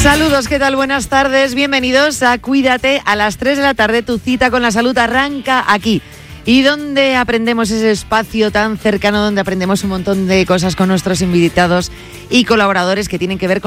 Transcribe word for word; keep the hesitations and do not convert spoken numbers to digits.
Saludos, ¿qué tal? Buenas tardes, bienvenidos a Cuídate. A las tres de la tarde tu cita con la salud arranca aquí. Y donde aprendemos ese espacio tan cercano, donde aprendemos un montón de cosas con nuestros invitados y colaboradores que tienen que ver con